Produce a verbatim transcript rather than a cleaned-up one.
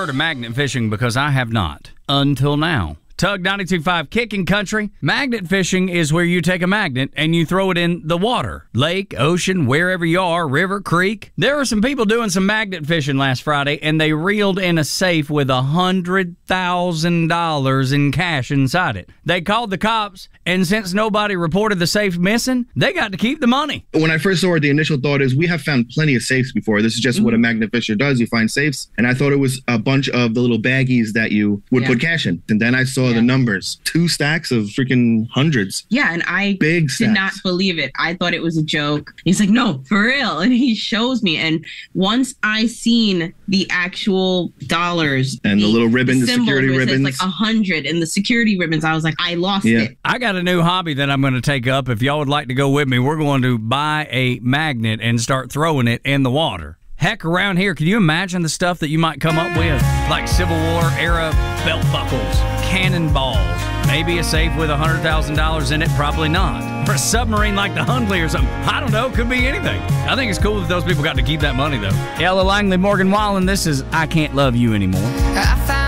heard of magnet fishing because I have not until now. Tug ninety-two point five Kicking Country. Magnet fishing is where you take a magnet and you throw it in the water. Lake, ocean, wherever you are, river, creek. There were some people doing some magnet fishing last Friday, and they reeled in a safe with one hundred thousand dollars in cash inside it. They called the cops, and since nobody reported the safe missing, they got to keep the money. When I first saw it, the initial thought is we have found plenty of safes before. This is just mm-hmm. what a magnet fisher does. You find safes. And I thought it was a bunch of the little baggies that you would yeah. put cash in. And then I saw the numbers, two stacks of freaking hundreds. Yeah, and I Big did stacks. not believe it. I thought it was a joke. He's like, no, for real. And he shows me. And once I seen the actual dollars and the, the little ribbon, the, the security ribbons, like a hundred, and the security ribbons, I was like, I lost yeah. it. I got a new hobby that I'm going to take up. If y'all would like to go with me, we're going to buy a magnet and start throwing it in the water. Heck, around here, can you imagine the stuff that you might come up with? Like Civil War era belt buckles, cannonballs, maybe a safe with one hundred thousand dollars in it, probably not. Or a submarine like the Hundley or something. I don't know, could be anything. I think it's cool that those people got to keep that money, though. Ella Langley, Morgan Wallen, this is I Can't Love You Anymore. I found